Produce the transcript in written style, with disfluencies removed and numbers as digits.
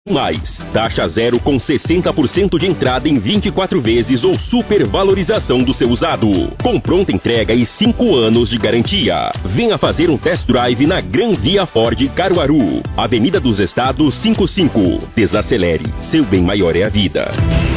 Mais, taxa zero com 60% de entrada em 24 vezes ou supervalorização do seu usado. Com pronta entrega e 5 anos de garantia. Venha fazer um test drive na Gran Via Ford Caruaru. Avenida dos Estados 55. Desacelere, seu bem maior é a vida.